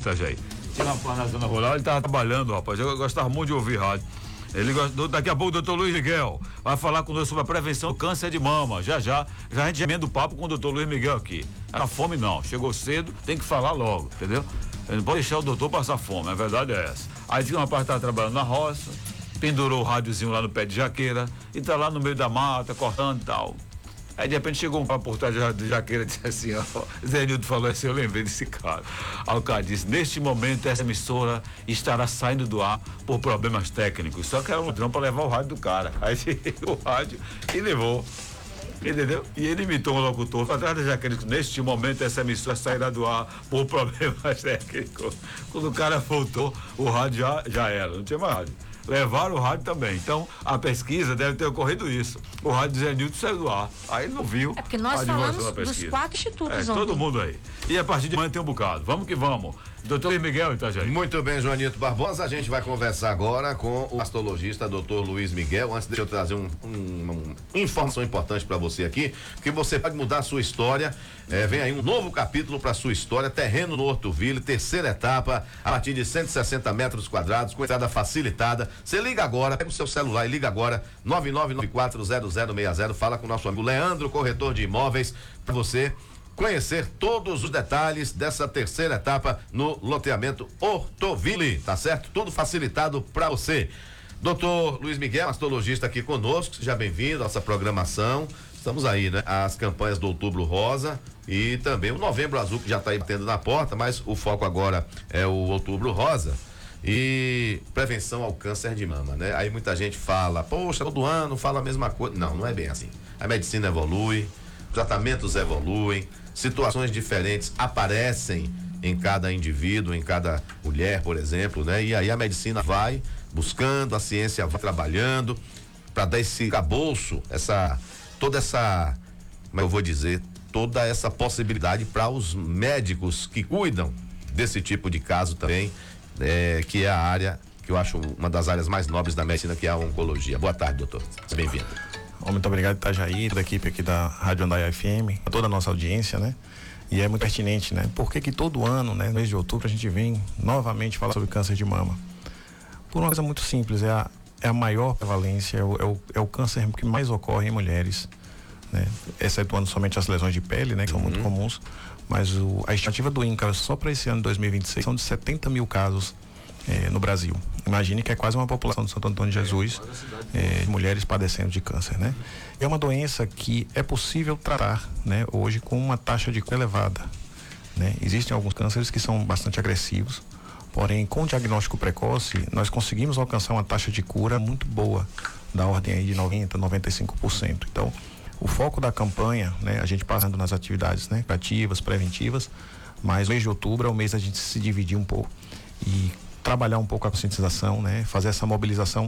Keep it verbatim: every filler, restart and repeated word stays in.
Itajaí. Tinha uma rapaz na zona rural, ele estava trabalhando, rapaz. Eu gostava muito de ouvir rádio. Ele gosta, daqui a pouco o doutor Luiz Miguel vai falar conosco sobre a prevenção do câncer de mama. Já já, já a gente emenda o papo com o doutor Luiz Miguel aqui. Era fome não, chegou cedo, tem que falar logo, entendeu? Ele não pode deixar o doutor passar fome, a verdade é essa. Aí tinha uma rapaz que estava trabalhando na roça, pendurou o rádiozinho lá no pé de jaqueira e tá lá no meio da mata, cortando e tal. Aí de repente chegou um para por trás de jaqueira e disse assim, ó, Zé Nilton falou assim, eu lembrei desse cara. Aí o cara disse, neste momento essa emissora estará saindo do ar por problemas técnicos. Só que era um ladrão para levar o rádio do cara. Aí o rádio e levou. Entendeu? E ele imitou um locutor atrás da jaqueira, neste momento essa emissora sairá do ar por problemas técnicos. Quando o cara voltou, o rádio já, já era, não tinha mais rádio. Levaram o rádio também. Então, a pesquisa deve ter ocorrido isso. O rádio Zé Nilton saiu do ar. Aí ele não viu. É porque nós falamos dos quatro institutos. É, todo mundo aí. E a partir de amanhã tem um bocado. Vamos que vamos. doutor Luiz Miguel, Itajaí. Muito bem, Joanito Barbosa. A gente vai conversar agora com o mastologista doutor Luiz Miguel. Antes de eu trazer um, um, uma informação importante para você aqui, que você pode mudar a sua história. É, vem aí um novo capítulo para sua história. Terreno no Hortoville, terceira etapa, a partir de cento e sessenta metros quadrados, com entrada facilitada. Você liga agora, pega o seu celular e liga agora, nove nove nove quatro zero zero seis zero. Fala com o nosso amigo Leandro, corretor de imóveis, para você conhecer todos os detalhes dessa terceira etapa no loteamento Hortoville, tá certo? Tudo facilitado para você. doutor Luiz Miguel, mastologista aqui conosco, seja bem-vindo à nossa programação. Estamos aí, né? As campanhas do Outubro Rosa e também o Novembro Azul, que já está aí batendo na porta, mas o foco agora é o Outubro Rosa e prevenção ao câncer de mama, né? Aí muita gente fala, poxa, todo ano fala a mesma coisa. Não, não é bem assim. A medicina evolui, tratamentos evoluem, situações diferentes aparecem em cada indivíduo, em cada mulher, por exemplo, né? E aí a medicina vai buscando, a ciência vai trabalhando para dar esse cabouço, essa, toda essa, como eu vou dizer, toda essa possibilidade para os médicos que cuidam desse tipo de caso também, é, que é a área que eu acho uma das áreas mais nobres da medicina, que é a oncologia. Boa tarde, doutor. Bem-vindo. Muito obrigado, Itajaí, da equipe aqui da Rádio Andaiá F M, a toda a nossa audiência, né? E é muito pertinente, né? Por que que todo ano, né, no mês de outubro, a gente vem novamente falar sobre câncer de mama? Por uma coisa muito simples, é a, é a maior prevalência, é o, é, o, é o câncer que mais ocorre em mulheres, né? Excetuando somente as lesões de pele, né? Que são uhum. muito comuns, mas o, a estimativa do INCA só para esse ano de dois mil e vinte e seis são de setenta mil casos eh, no Brasil. Imagine que é quase uma população de Santo Antônio de Jesus, eh, mulheres padecendo de câncer, né? É uma doença que é possível tratar, né? Hoje com uma taxa de cura elevada, né? Existem alguns cânceres que são bastante agressivos, porém com o diagnóstico precoce nós conseguimos alcançar uma taxa de cura muito boa, da ordem aí de noventa, noventa e cinco por cento. Então, o foco da campanha, né? A gente passando nas atividades, né? Ativas, preventivas, mas o mês de outubro é o mês a gente se dividir um pouco e trabalhar um pouco a conscientização, né? Fazer essa mobilização